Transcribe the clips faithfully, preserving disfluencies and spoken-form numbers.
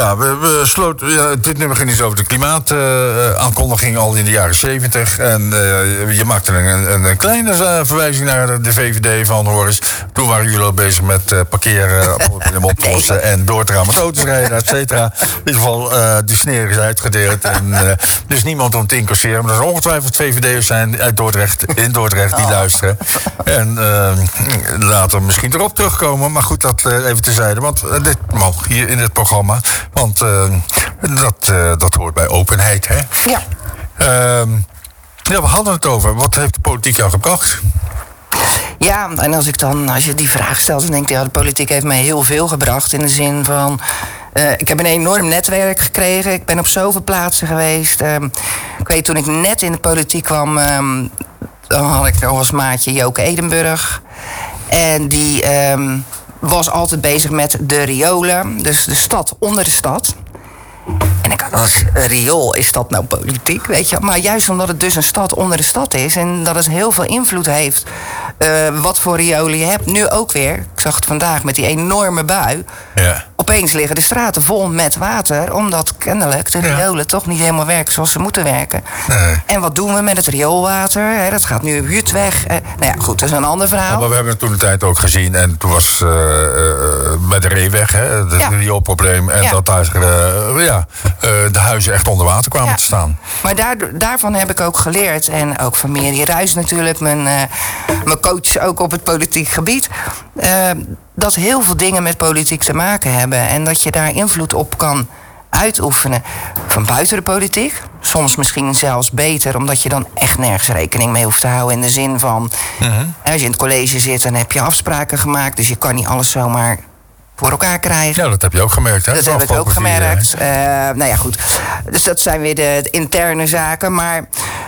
Ja, we, we sloten, ja, dit nummer ging dus over de klimaataankondiging uh, al in de jaren zeventig. En uh, je maakte een, een, een kleine uh, verwijzing naar de V V D van Horus. Toen waren jullie al bezig met uh, parkeren, oplossen nee. en door te gaan met auto's rijden, et cetera. In ieder geval, uh, die sneer is uitgedeeld. En, uh, dus niemand om te incasseren. Maar er zijn ongetwijfeld V V D'ers zijn uit Dordrecht, in Dordrecht die oh. luisteren. En uh, later misschien erop terugkomen. Maar goed, dat uh, even tezijde. Want uh, dit mag hier in het programma. Want uh, dat, uh, dat hoort bij openheid, hè? Ja. Uh, ja, we hadden het over. Wat heeft de politiek jou gebracht? Ja, en als ik dan, als je die vraag stelt, dan denk ik, ja, de politiek heeft mij heel veel gebracht. In de zin van, uh, ik heb een enorm netwerk gekregen. Ik ben op zoveel plaatsen geweest. Uh, ik weet, toen ik net in de politiek kwam, uh, dan had ik nog als maatje Joke Edenburg. En die um, was altijd bezig met de riolen. Dus de stad onder de stad. En ik had als riool, is dat nou politiek, weet je? Maar juist omdat het dus een stad onder de stad is en dat het heel veel invloed heeft uh, wat voor riolen je hebt. Nu ook weer, ik zag het vandaag met die enorme bui. Ja. Opeens liggen de straten vol met water, omdat kennelijk de riolen ja. toch niet helemaal werken zoals ze moeten werken. Nee. En wat doen we met het rioolwater? He, dat gaat nu Huut weg. Uh, nou ja, goed, dat is een ander verhaal. Maar we hebben het toen de tijd ook gezien en toen was uh, uh, bij de Reeweg, hè, het ja. rioolprobleem. En ja. dat daar uh, ja, uh, de huizen echt onder water kwamen ja. te staan. Maar daar, daarvan heb ik ook geleerd. En ook van Meri Ruijs natuurlijk, mijn, uh, mijn coach ook op het politiek gebied. Uh, dat heel veel dingen met politiek te maken hebben. En dat je daar invloed op kan uitoefenen. Van buiten de politiek. Soms misschien zelfs beter, omdat je dan echt nergens rekening mee hoeft te houden. In de zin van, uh-huh. als je in het college zit, dan heb je afspraken gemaakt. Dus je kan niet alles zomaar voor elkaar krijgen. Ja, dat heb je ook gemerkt, hè? Dat heb ik ook gemerkt. Uh, nou ja, goed. Dus dat zijn weer de, de interne zaken. Maar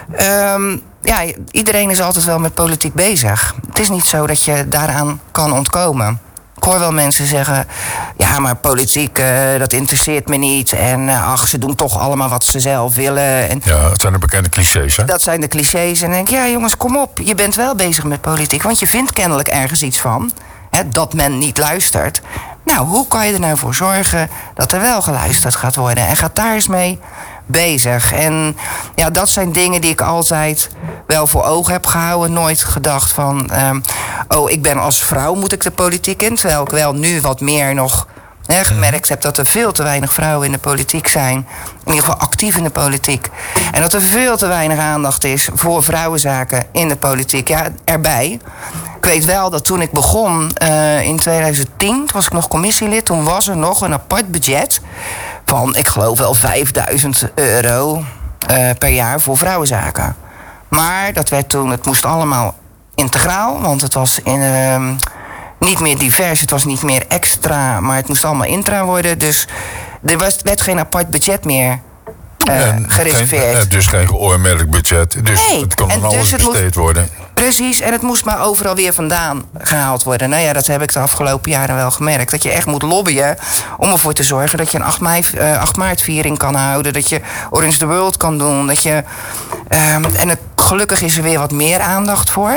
um, ja, iedereen is altijd wel met politiek bezig. Het is niet zo dat je daaraan kan ontkomen. Ik hoor wel mensen zeggen, ja, maar politiek, uh, dat interesseert me niet. En uh, ach, ze doen toch allemaal wat ze zelf willen. En ja, dat zijn de bekende clichés, hè? Dat zijn de clichés. En dan denk ik, ja jongens, kom op. Je bent wel bezig met politiek. Want je vindt kennelijk ergens iets van. Hè, dat men niet luistert. Nou, hoe kan je er nou voor zorgen dat er wel geluisterd gaat worden? En gaat daar eens mee bezig. En ja, dat zijn dingen die ik altijd wel voor ogen heb gehouden. Nooit gedacht van, um, oh, ik ben als vrouw, moet ik de politiek in? Terwijl ik wel nu wat meer nog hè, gemerkt heb dat er veel te weinig vrouwen in de politiek zijn. In ieder geval actief in de politiek. En dat er veel te weinig aandacht is voor vrouwenzaken in de politiek. Ja, erbij. Ik weet wel dat toen ik begon uh, in tweeduizend tien, toen was ik nog commissielid, toen was er nog een apart budget van, ik geloof wel vijfduizend euro uh, per jaar voor vrouwenzaken. Maar dat werd toen, het moest allemaal integraal, want het was in, uh, niet meer divers, het was niet meer extra, maar het moest allemaal intra worden. Dus er was, werd geen apart budget meer uh, en gereserveerd. Geen, dus geen geoormerkt budget, dus nee. het kon dan alles dus besteed moest, worden. Precies, en het moest maar overal weer vandaan gehaald worden. Nou ja, dat heb ik de afgelopen jaren wel gemerkt. Dat je echt moet lobbyen om ervoor te zorgen dat je een acht, mei, uh, acht maart viering kan houden. Dat je Orange the World kan doen. Dat je, uh, en het, gelukkig is er weer wat meer aandacht voor.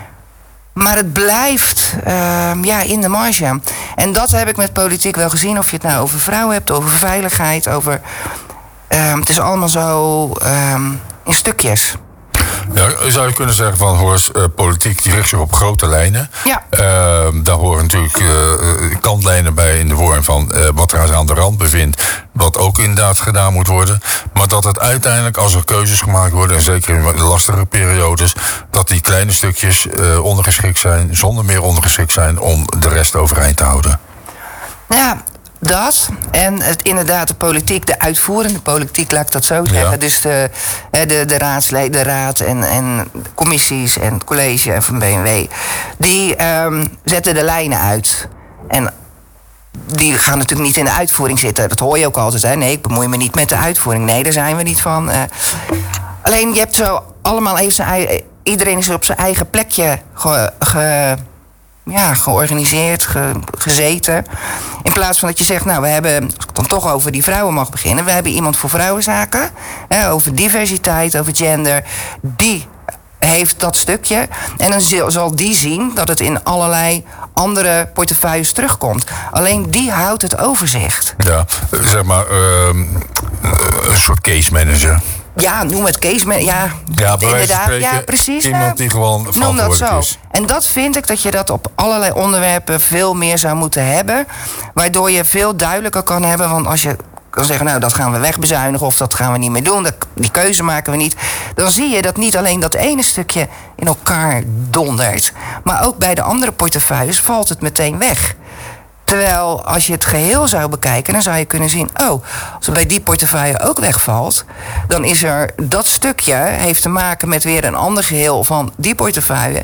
Maar het blijft uh, ja, in de marge. En dat heb ik met politiek wel gezien. Of je het nou over vrouwen hebt, over veiligheid, over Uh, het is allemaal zo uh, in stukjes. Ja, zou je kunnen zeggen van, Horus, uh, politiek die richt zich op grote lijnen. Ja. Uh, daar horen natuurlijk uh, kantlijnen bij in de vorm van uh, wat er aan de rand bevindt. Wat ook inderdaad gedaan moet worden. Maar dat het uiteindelijk, als er keuzes gemaakt worden, en zeker in de lastige periodes, dat die kleine stukjes uh, ondergeschikt zijn, zonder meer ondergeschikt zijn om de rest overeind te houden. Ja. Dat. En het, inderdaad de politiek, de uitvoerende politiek, laat ik dat zo zeggen. Ja. Dus de, de, de raadsleden, de raad en, en commissies en het college en van B M W. Die um, zetten de lijnen uit. En die gaan natuurlijk niet in de uitvoering zitten. Dat hoor je ook altijd. Hè? Nee, ik bemoei me niet met de uitvoering. Nee, daar zijn we niet van. Uh, alleen je hebt zo allemaal even zijn eigen, iedereen is op zijn eigen plekje ge, ge, ja, georganiseerd, ge, gezeten. In plaats van dat je zegt, nou, we hebben, als ik dan toch over die vrouwen mag beginnen, we hebben iemand voor vrouwenzaken, hè, over diversiteit, over gender, die heeft dat stukje. En dan zal die zien dat het in allerlei andere portefeuilles terugkomt. Alleen die houdt het overzicht. Ja, zeg maar uh, een soort case manager. Ja, noem het case manager. Ja, ja, inderdaad. Spreken, ja, precies. Iemand die gewoon verantwoordelijk is. En dat vind ik dat je dat op allerlei onderwerpen veel meer zou moeten hebben. Waardoor je veel duidelijker kan hebben. Want als je kan zeggen, nou, dat gaan we wegbezuinigen of dat gaan we niet meer doen, dat, die keuze maken we niet. Dan zie je dat niet alleen dat ene stukje in elkaar dondert, maar ook bij de andere portefeuilles valt het meteen weg. Terwijl als je het geheel zou bekijken, dan zou je kunnen zien, oh, als het bij die portefeuille ook wegvalt, dan is er dat stukje, heeft te maken met weer een ander geheel van die portefeuille.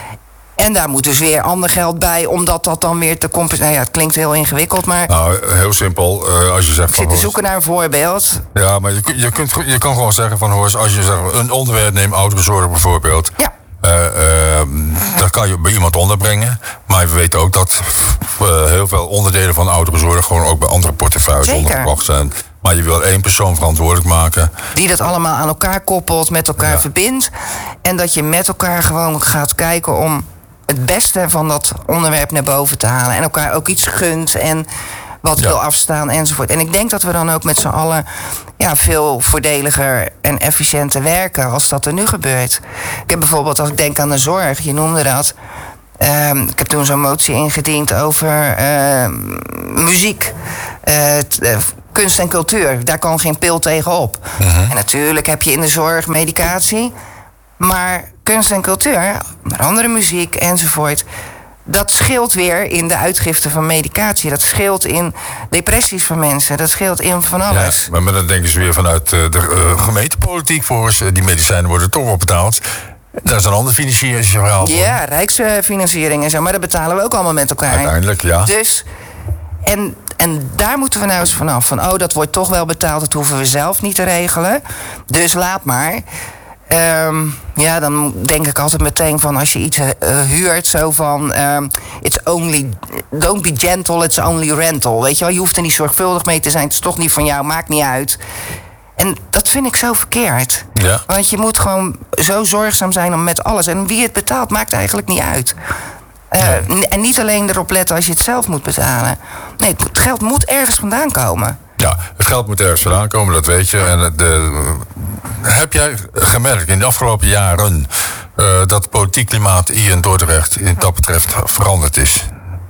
En daar moet dus weer ander geld bij, omdat dat dan weer te compenseren. Nou ja, het klinkt heel ingewikkeld, maar... Nou, heel simpel. Uh, als je zegt ik zit te zoeken naar een voorbeeld. Ja, maar je, je, kunt, je kan gewoon zeggen van, hoor, als je zegt, een onderwerp neemt, ouderenzorg bijvoorbeeld. Ja. Uh, uh, dat kan je bij iemand onderbrengen. Maar we weten ook dat uh, heel veel onderdelen van ouderenzorg gewoon ook bij andere portefeuilles ondergebracht zijn. Maar je wil één persoon verantwoordelijk maken. Die dat allemaal aan elkaar koppelt, met elkaar ja. verbindt. En dat je met elkaar gewoon gaat kijken om het beste van dat onderwerp naar boven te halen. En elkaar ook iets gunt en wat ja. wil afstaan enzovoort. En ik denk dat we dan ook met z'n allen ja, veel voordeliger en efficiënter werken als dat er nu gebeurt. Ik heb bijvoorbeeld, als ik denk aan de zorg, je noemde dat. Uh, ik heb toen zo'n motie ingediend over uh, muziek. Uh, t, uh, kunst en cultuur, daar kan geen pil tegen op. Uh-huh. En natuurlijk heb je in de zorg medicatie. Maar kunst en cultuur, onder andere muziek enzovoort, dat scheelt weer in de uitgifte van medicatie. Dat scheelt in depressies van mensen. Dat scheelt in van alles. Ja, maar dan denken ze weer vanuit de uh, gemeentepolitiek voor. Die medicijnen worden toch wel betaald. Dat is een ander financieringsverhaal. Ja, rijksfinanciering en zo. Maar dat betalen we ook allemaal met elkaar. Uiteindelijk, ja. Dus, en, en daar moeten we nou eens vanaf. Van, oh, dat wordt toch wel betaald. Dat hoeven we zelf niet te regelen. Dus laat maar. Um, ja, dan denk ik altijd meteen van als je iets uh, huurt, zo van um, it's only, don't be gentle, it's only rental. Weet je wel, je hoeft er niet zorgvuldig mee te zijn, het is toch niet van jou, maakt niet uit. En dat vind ik zo verkeerd. Ja. Want je moet gewoon zo zorgzaam zijn om met alles. En wie het betaalt, maakt eigenlijk niet uit. Uh, nee. En niet alleen erop letten als je het zelf moet betalen. Nee, het geld moet ergens vandaan komen. Ja, het geld moet ergens vandaan komen, dat weet je. En de, heb jij gemerkt in de afgelopen jaren uh, dat het politiek klimaat hier in Dordrecht in dat betreft veranderd is?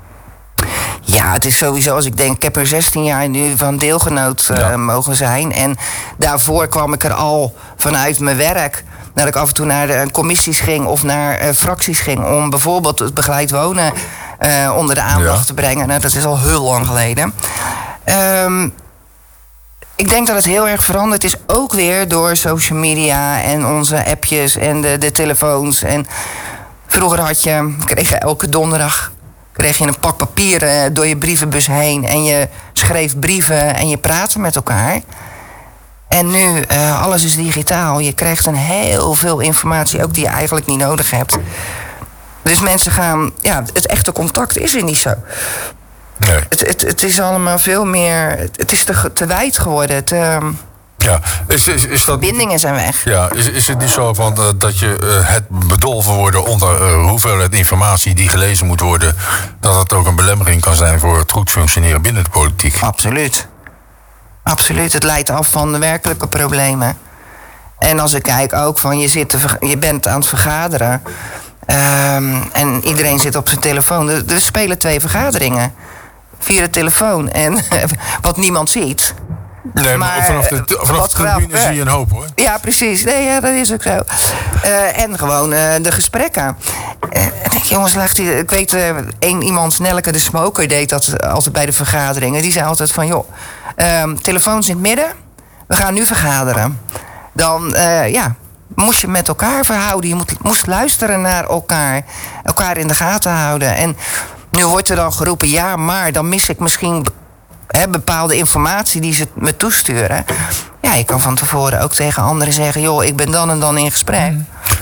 Ja, het is sowieso, als ik denk, ik heb er zestien jaar nu van deelgenoot uh, ja. mogen zijn. En daarvoor kwam ik er al vanuit mijn werk, dat ik af en toe naar de commissies ging of naar uh, fracties ging om bijvoorbeeld het begeleid wonen uh, onder de aandacht ja. te brengen. Nou, dat is al heel lang geleden. Um, Ik denk dat het heel erg veranderd is, ook weer door social media en onze appjes en de, de telefoons. En vroeger had je, kreeg je elke donderdag kreeg je een pak papieren door je brievenbus heen. En je schreef brieven en je praatte met elkaar. En nu, uh, alles is digitaal. Je krijgt een heel veel informatie, ook die je eigenlijk niet nodig hebt. Dus mensen gaan, ja, het echte contact is er niet zo. Nee. Het, het, het is allemaal veel meer. Het is te, te wijd geworden. Te, ja, is, is, is dat, bindingen zijn weg. Ja, is, is het niet zo van, uh, dat je uh, het bedolven worden onder uh, hoeveelheid informatie die gelezen moet worden, dat het ook een belemmering kan zijn voor het goed functioneren binnen de politiek? Absoluut. Absoluut. Het leidt af van de werkelijke problemen. En als ik kijk ook van je, zit te, je bent aan het vergaderen. Um, en iedereen zit op zijn telefoon. Er, er spelen twee vergaderingen. Via de telefoon. En wat niemand ziet. Nee, maar, maar vanaf de, vanaf de tribune zie je een hoop, hoor. Ja, precies. Nee, ja, dat is ook zo. Uh, en gewoon uh, de gesprekken. Uh, en ik, jongens, lacht die, ik weet, uh, één iemand, Nelleke de Smoker, deed dat altijd bij de vergaderingen. Die zei altijd van, joh, uh, telefoons in het midden. We gaan nu vergaderen. Dan, uh, ja... moest je met elkaar verhouden. Je moet, moest luisteren naar elkaar. Elkaar in de gaten houden. En nu wordt er dan geroepen, ja, maar dan mis ik misschien be- he, bepaalde informatie die ze me toesturen. Ja, je kan van tevoren ook tegen anderen zeggen, joh, ik ben dan en dan in gesprek.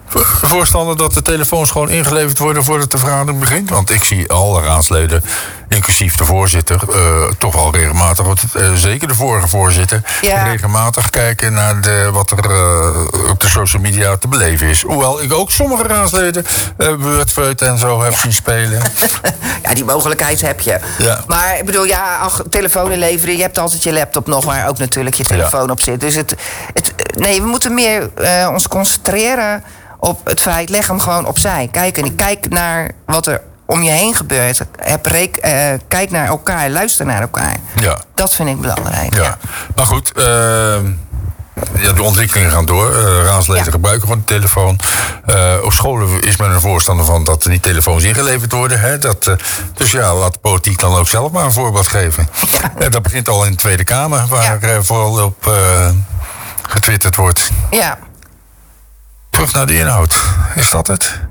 voorstander dat de telefoons gewoon ingeleverd worden voordat de vergadering begint? Want ik zie alle raadsleden, inclusief de voorzitter, uh, toch wel regelmatig, uh, zeker de vorige voorzitter, ja. regelmatig kijken naar de, wat er uh, op de social media te beleven is. Hoewel ik ook sommige raadsleden uh, Wordfeut en zo heb zien spelen. Ja, die mogelijkheid heb je. Ja. Maar ik bedoel, ja, ach, telefoon inleveren, je hebt altijd je laptop nog, waar ook natuurlijk je telefoon ja. op zit. Dus het, het, nee, we moeten meer uh, ons concentreren op het feit, leg hem gewoon opzij. Kijk, en kijk naar wat er om je heen gebeurt. Heb reek, uh, kijk naar elkaar, luister naar elkaar. Ja. Dat vind ik belangrijk. Ja. Ja. Maar goed, uh, ja, de ontwikkelingen gaan door. Uh, raadsleden ja. gebruiken gewoon de telefoon. Uh, op scholen is men een voorstander van dat die telefoons ingeleverd worden. Hè? Dat, uh, dus ja, laat de politiek dan ook zelf maar een voorbeeld geven. Ja. Uh, dat begint al in de Tweede Kamer, waar ja. uh, vooral op uh, getwitterd wordt. Ja. Terug naar de inhoud. Is dat het?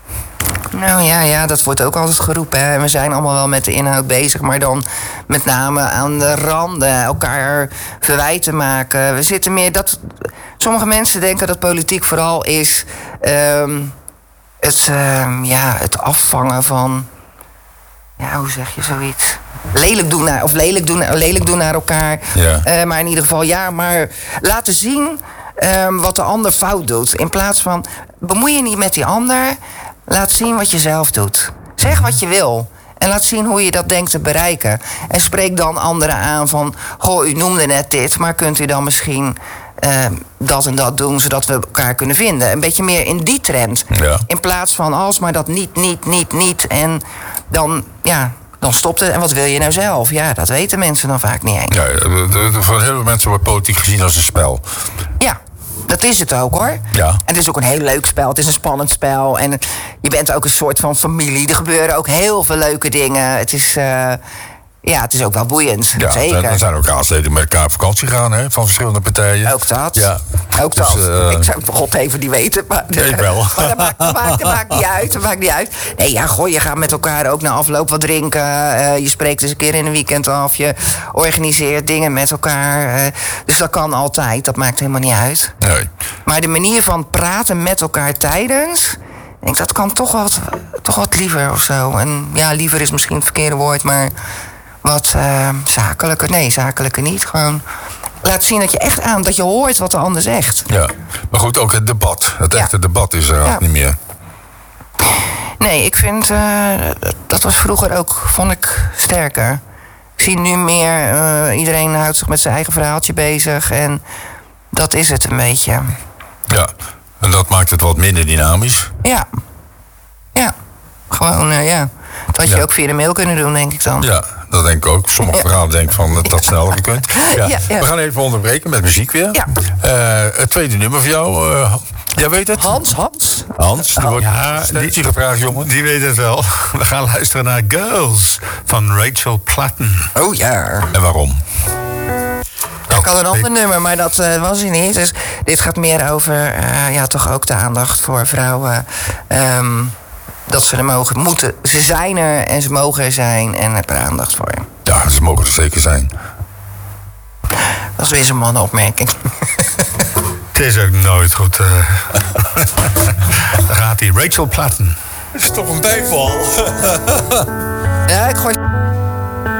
Nou ja, ja, dat wordt ook altijd geroepen. Hè. We zijn allemaal wel met de inhoud bezig, maar dan met name aan de randen elkaar verwijten maken. We zitten meer dat. Sommige mensen denken dat politiek vooral is um, het, um, ja, het afvangen van. Ja, hoe zeg je zoiets? Lelijk doen naar, of lelijk doen, lelijk doen naar elkaar. Ja. Uh, maar in ieder geval, ja, maar laten zien um, wat de ander fout doet. In plaats van, bemoei je niet met die ander. Laat zien wat je zelf doet. Zeg wat je wil. En laat zien hoe je dat denkt te bereiken. En spreek dan anderen aan van, goh, u noemde net dit, maar kunt u dan misschien uh, dat en dat doen, zodat we elkaar kunnen vinden. Een beetje meer in die trend. Ja. In plaats van, alsmaar dat niet, niet, niet, niet. En dan, ja, dan stopt het. En wat wil je nou zelf? Ja, dat weten mensen dan vaak niet eens. Ja, voor heel veel mensen wordt politiek gezien als een spel. Ja. Dat is het ook, hoor. Ja. En het is ook een heel leuk spel. Het is een spannend spel. En je bent ook een soort van familie. Er gebeuren ook heel veel leuke dingen. Het is, uh, ja, het is ook wel boeiend. Ja, zeker. Er zijn ook raadsleden met elkaar op vakantie gaan, hè, van verschillende partijen. Ook dat. Ja. Ook dat. Dus, uh, ik zou god even niet weten. Maar, ja, ik wel. Maar dat maakt, dat, maakt, dat maakt niet uit. Dat maakt niet uit. Nee, ja, goh, je gaat met elkaar ook na afloop wat drinken. Uh, je spreekt eens een keer in een weekend af. Je organiseert dingen met elkaar. Uh, dus dat kan altijd. Dat maakt helemaal niet uit. Nee. Maar de manier van praten met elkaar tijdens, ik denk dat kan toch wat, toch wat liever of zo. En ja, liever is misschien het verkeerde woord, maar wat uh, zakelijker. Nee, zakelijker niet. Gewoon laat zien dat je echt aan, dat je hoort wat de ander zegt. Ja, maar goed, ook het debat. Het ja. echte debat is er ja. niet meer. Nee, ik vind, uh, dat was vroeger ook, vond ik, sterker. Ik zie nu meer, uh, iedereen houdt zich met zijn eigen verhaaltje bezig. En dat is het een beetje. Ja, en dat maakt het wat minder dynamisch. Ja. Ja, gewoon, uh, ja. Dat had je ja. ook via de mail kunnen doen, denk ik dan. Ja, dat denk ik ook. Sommige ja. verhalen denk ik van dat dat sneller gekund. Ja. Ja, ja. We gaan even onderbreken met muziek weer. Ja. Uh, het tweede nummer voor jou. Uh, jij weet het? Hans, Hans. Hans, er wordt ja, die, gevraagd, jongen. Die weet het wel. We gaan luisteren naar Girls van Rachel Platten. Oh ja. En waarom? Ik had een ander nummer, maar dat uh, was hij niet. Dus dit gaat meer over, uh, ja, toch ook de aandacht voor vrouwen. Um, dat ze er mogen, moeten. Ze zijn er en ze mogen er zijn en heb er aandacht voor. Ja, ze mogen er zeker zijn. Dat is weer zo'n mannenopmerking. Het is ook nooit goed. Uh... Daar gaat hij, Rachel Platten. Dat is toch een bijval. Ja, ik gooi